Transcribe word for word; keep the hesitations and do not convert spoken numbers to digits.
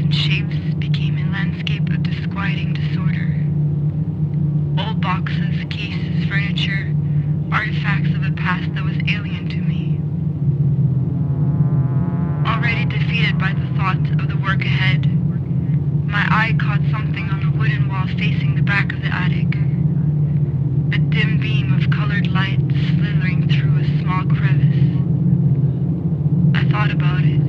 and shapes became a landscape of disquieting disorder. Old boxes, cases, furniture, artifacts of a past that was alien to me. Already defeated by the thought of the work ahead, my eye caught something on the wooden wall facing the back of the attic. A dim beam of colored light slithering through a small crevice. I thought about it.